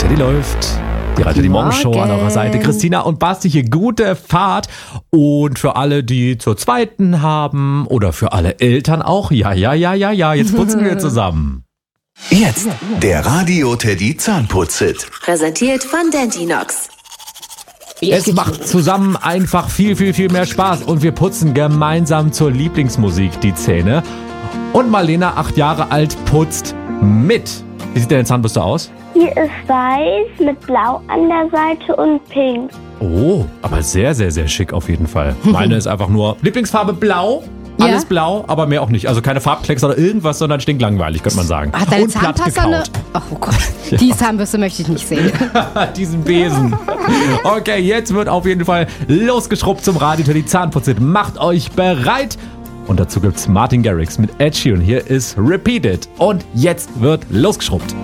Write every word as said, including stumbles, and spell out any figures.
Teddy läuft. Die Radio Die Morgenshow an eurer Seite. Christina und Basti hier, gute Fahrt. Und für alle, die zur zweiten haben oder für alle Eltern auch, ja, ja, ja, ja, ja, jetzt putzen wir zusammen. Jetzt der Radio Teddy Zahnputz-Hit. Präsentiert von Dentinox. Es macht zusammen einfach viel, viel, viel mehr Spaß. Und wir putzen gemeinsam zur Lieblingsmusik die Zähne. Und Marlena, acht Jahre alt, putzt mit. Wie sieht deine Zahnbürste aus? Die ist weiß mit blau an der Seite und pink. Oh, aber sehr, sehr, sehr schick auf jeden Fall. Meine ist einfach nur Lieblingsfarbe blau. Alles Ja? blau, aber mehr auch nicht. Also keine Farbklecks oder irgendwas, sondern stinklangweilig, könnte man sagen. Hat deine Und platt Zahnpasta eine... gekaut. Oh Gott, die Zahnbürste möchte ich nicht sehen. Diesen Besen. Okay, jetzt wird auf jeden Fall losgeschrubbt zum Radio Teddy Zahnputz-Hit. Macht euch bereit. Und dazu gibt's Martin Garrix mit Ed Sheeran. Hier ist Repeat It. Und jetzt wird losgeschrubbt.